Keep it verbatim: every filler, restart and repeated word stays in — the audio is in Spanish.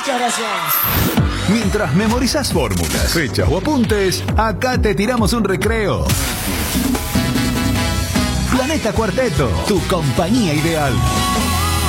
Muchas gracias. Mientras memorizas fórmulas, fechas o apuntes, acá te tiramos un recreo. Planeta Cuarteto, tu compañía ideal.